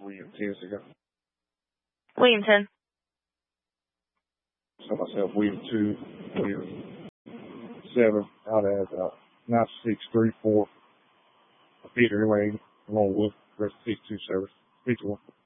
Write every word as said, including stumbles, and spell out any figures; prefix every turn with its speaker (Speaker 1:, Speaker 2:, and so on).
Speaker 1: William ten ago.
Speaker 2: William ten.
Speaker 1: So myself, William two, William seven, out as uh, nine six three four, Peter Lane, Longwood, rest six two service. Speak to one.